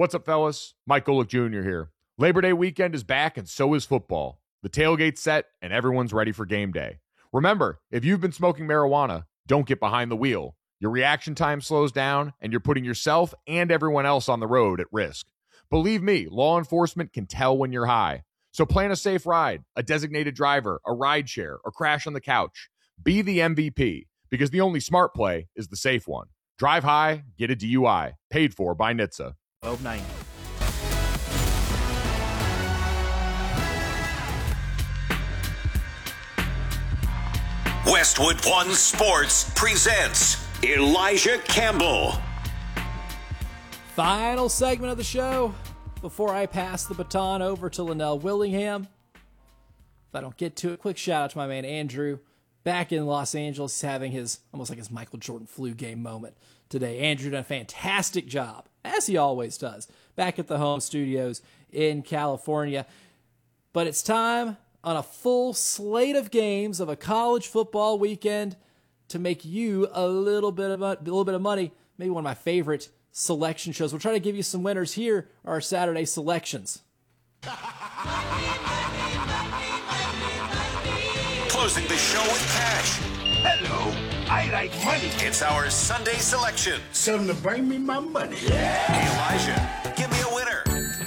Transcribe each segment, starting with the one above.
What's up, fellas? Mike Golick Jr. here. Labor Day weekend is back, and so is football. The tailgate's set, and everyone's ready for game day. Remember, if you've been smoking marijuana, don't get behind the wheel. Your reaction time slows down, and you're putting yourself and everyone else on the road at risk. Believe me, law enforcement can tell when you're high. So plan a safe ride, a designated driver, a ride share, or crash on the couch. Be the MVP, because the only smart play is the safe one. Drive high, get a DUI. Paid for by NHTSA. 1290. Westwood One Sports presents Elijah Campbell. Final segment of the show before I pass the baton over to Linnell Willingham. If I don't get to it, quick shout out to my man Andrew. Back in Los Angeles, he's having his almost like his Michael Jordan flu game moment today. Andrew done a fantastic job, as he always does, back at the home studios in California. But it's time on a full slate of games of a college football weekend to make you a little bit of money. Maybe one of my favorite selection shows. We'll try to give you some winners. Here are our Saturday selections. Closing the show with cash. Hello, I like money. It's our Sunday selection. Tell them to bring me my money. Elijah, give me a winner.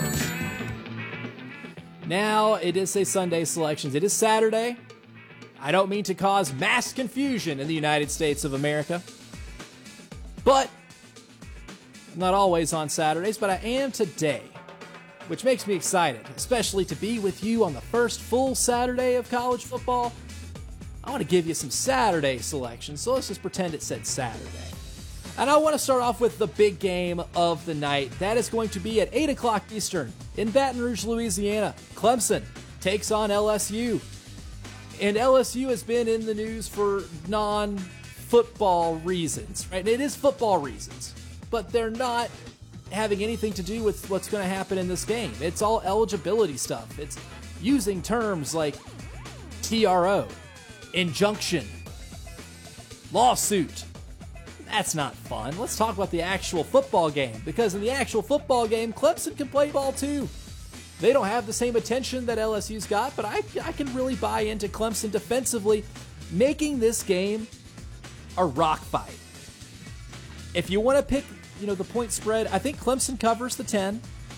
Now, it is a Sunday selections. It is Saturday. I don't mean to cause mass confusion in the United States of America. But I'm not always on Saturdays, but I am today, which makes me excited, especially to be with you on the first full Saturday of college football. I want to give you some Saturday selections, so let's just pretend it said Saturday. And I want to start off with the big game of the night. That is going to be at 8 o'clock Eastern in Baton Rouge, Louisiana. Clemson takes on LSU. And LSU has been in the news for non-football reasons, right? And it is football reasons, but they're not having anything to do with what's going to happen in this game. It's all eligibility stuff. It's using terms like TRO, injunction, lawsuit. That's not fun. Let's talk about the actual football game, because in the actual football game, Clemson can play ball too. They don't have the same attention that LSU's got, but I can really buy into Clemson defensively, making this game a rock fight. If you want to pick, the point spread, I think Clemson covers the 10.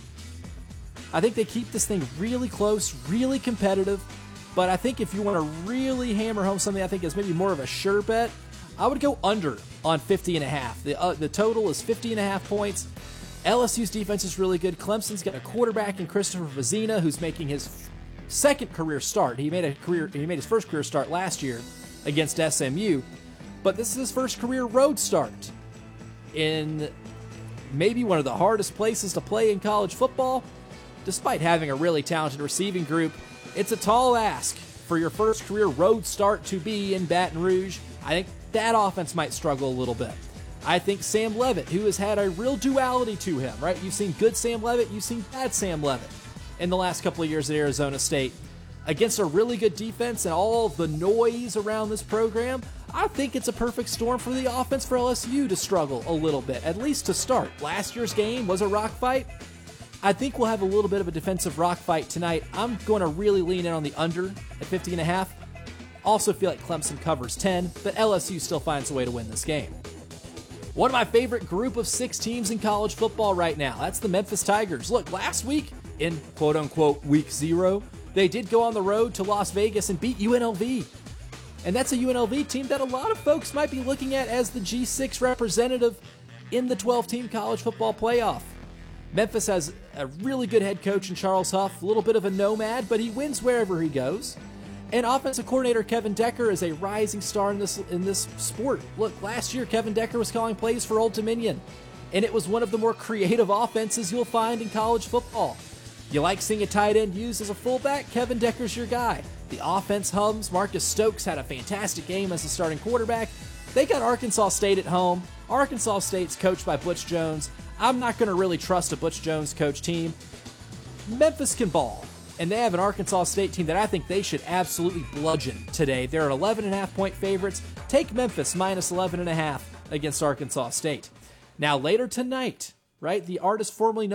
I think they keep this thing really close, really competitive. But I think if you want to really hammer home something I think is maybe more of a sure bet, I would go under on 50.5. The total is 50.5 points. LSU's defense is really good. Clemson's got a quarterback in Christopher Vazina, who's making his second career start. He made his first career start last year against SMU, but this is his first career road start in maybe one of the hardest places to play in college football. Despite having a really talented receiving group, it's a tall ask for your first career road start to be in Baton Rouge. I think that offense might struggle a little bit. I think Sam Leavitt, who has had a real duality to him, right? You've seen good Sam Leavitt, you've seen bad Sam Leavitt in the last couple of years at Arizona State. Against a really good defense and all the noise around this program, I think it's a perfect storm for the offense for LSU to struggle a little bit, at least to start. Last year's game was a rock fight. I think we'll have a little bit of a defensive rock fight tonight. I'm going to really lean in on the under at 50.5. Also feel like Clemson covers 10, but LSU still finds a way to win this game. One of my favorite group of 6 teams in college football right now, that's the Memphis Tigers. Look, last week in quote-unquote week 0, they did go on the road to Las Vegas and beat UNLV. And that's a UNLV team that a lot of folks might be looking at as the G6 representative in the 12-team college football playoff. Memphis has a really good head coach in Charles Huff, a little bit of a nomad, but he wins wherever he goes. And offensive coordinator Kevin Decker is a rising star in this sport. Look, last year Kevin Decker was calling plays for Old Dominion, and it was one of the more creative offenses you'll find in college football. You like seeing a tight end used as a fullback? Kevin Decker's your guy. The offense hums. Marcus Stokes had a fantastic game as a starting quarterback. They got Arkansas State at home. Arkansas State's coached by Butch Jones. I'm not going to really trust a Butch Jones coach team. Memphis can ball, and they have an Arkansas State team that I think they should absolutely bludgeon today. They're at 11.5 point favorites. Take Memphis minus 11.5 against Arkansas State. Now later tonight, right, the artist formerly known